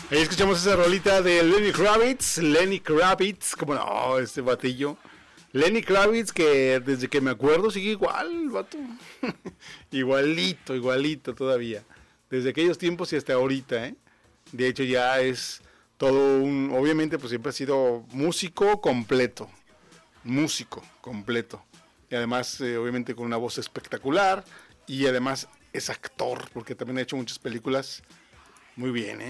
Ahí escuchamos esa rolita de Lenny Kravitz, como no, este batillo. Lenny Kravitz, que desde que me acuerdo sigue igual, vato. igualito todavía. Desde aquellos tiempos y hasta ahorita, ¿eh? De hecho ya es todo obviamente pues siempre ha sido músico completo. Y además, obviamente con una voz espectacular. Y además es actor, porque también ha hecho muchas películas muy bien, ¿eh?